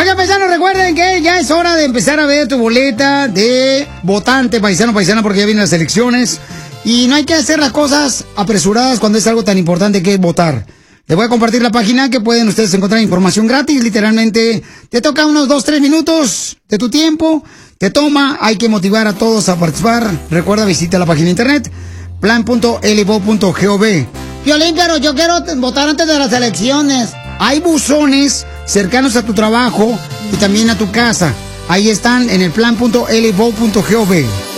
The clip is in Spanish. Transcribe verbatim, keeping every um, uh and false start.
Oigan, paisanos, recuerden que ya es hora de empezar a ver tu boleta de votante, paisano, paisana, porque ya vienen las elecciones. Y no hay que hacer las cosas apresuradas cuando es algo tan importante que es votar. Les voy a compartir la página que pueden ustedes encontrar información gratis. Literalmente, te toca unos dos, tres minutos de tu tiempo. Te toma, hay que motivar a todos a participar. Recuerda, visita la página de internet, plan punto l v o punto gov. Violín, pero yo quiero votar antes de las elecciones. Hay buzones cercanos a tu trabajo y también a tu casa. Ahí están en el plan punto l v o punto gov.